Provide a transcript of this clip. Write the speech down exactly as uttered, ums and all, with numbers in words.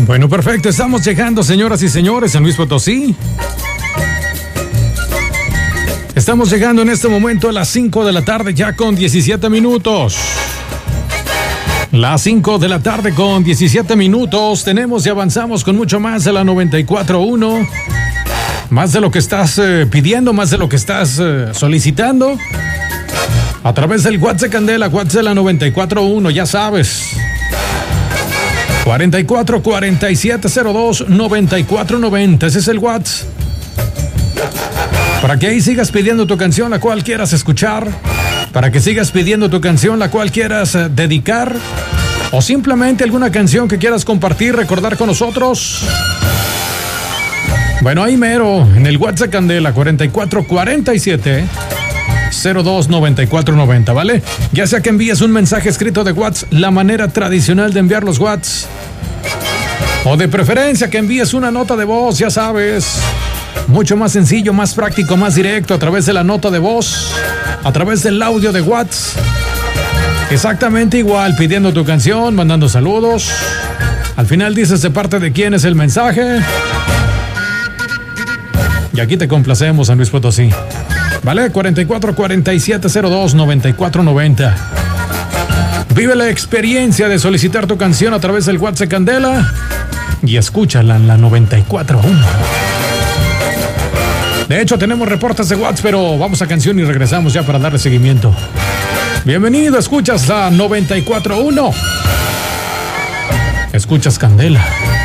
Bueno, perfecto. Estamos llegando, señoras y señores, San Luis Potosí. Estamos llegando en este momento a las cinco de la tarde, ya con diecisiete minutos. Las cinco de la tarde con diecisiete minutos. Tenemos y avanzamos con mucho más de la noventa y cuatro punto uno. Más de lo que estás eh, pidiendo, más de lo que estás eh, solicitando. A través del WhatsApp de Candela, WhatsApp de la noventa y cuatro punto uno, ya sabes. cuarenta y cuatro cuarenta y siete cero dos noventa y cuatro noventa. Ese es el WhatsApp. Para que ahí sigas pidiendo tu canción, la cual quieras escuchar. Para que sigas pidiendo tu canción, la cual quieras eh, dedicar. O simplemente alguna canción que quieras compartir, recordar con nosotros. Bueno, ahí mero, en el WhatsApp Candela, cuarenta y cuatro cuarenta y siete cero dos noventa y cuatro noventa, ¿vale? Ya sea que envíes un mensaje escrito de WhatsApp, la manera tradicional de enviar los WhatsApp. O de preferencia que envíes una nota de voz, ya sabes. Mucho más sencillo, más práctico, más directo, a través de la nota de voz, a través del audio de WhatsApp. Exactamente igual, pidiendo tu canción, mandando saludos. Al final dices de parte de quién es el mensaje. Y aquí te complacemos, San Luis Potosí. ¿Vale? cuarenta y cuatro cuarenta y siete cero dos noventa y cuatro noventa. Vive la experiencia de solicitar tu canción a través del WhatsApp Candela y escúchala en la noventa y cuatro punto uno. De hecho, tenemos reportes de WhatsApp, pero vamos a canción y regresamos ya para darle seguimiento. Bienvenido, escuchas la noventa y cuatro punto uno. Escuchas Candela.